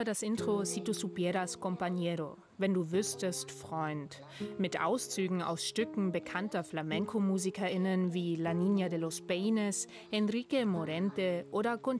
Das Intro Si tu supieras, compañero, wenn du wüsstest, Freund, mit Auszügen aus Stücken bekannter Flamenco-MusikerInnen wie La Niña de los Peines, Enrique Morente oder